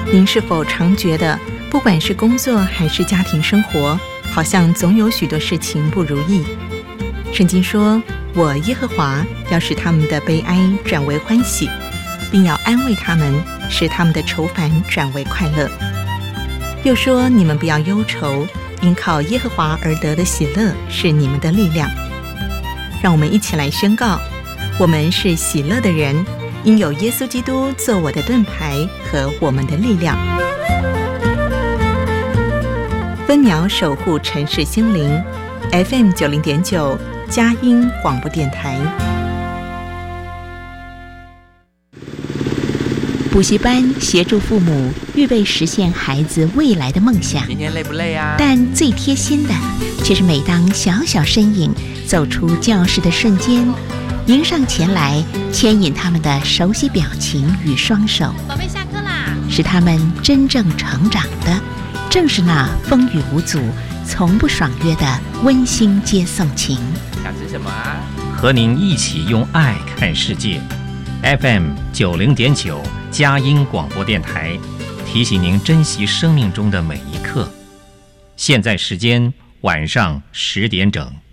您是否常觉得，不管是工作还是家庭生活，好像总有许多事情不如意？圣经说，我耶和华要使他们的悲哀转为欢喜，并要安慰他们，使他们的愁烦转为快乐。又说，你们不要忧愁，因靠耶和华而得的喜乐是你们的力量。让我们一起来宣告，我们是喜乐的人，因有耶稣基督做我的盾牌和我们的力量。分秒守护城市心灵 FM 90.9佳音广播电台。 补习班协助父母预备实现孩子未来的梦想。 今天累不累啊？ 但最贴心的，却是每当小小身影走出教室的瞬间，迎上前来牵引他们的熟悉表情与双手。 宝贝，下课啦！ 使他们真正成长的，正是那风雨无阻、从不爽约的温馨接送情。 想吃什么啊？ 和您一起用爱看世界。FM 90.9佳音广播电台提醒您珍惜生命中的每一刻。现在时间晚上10点整。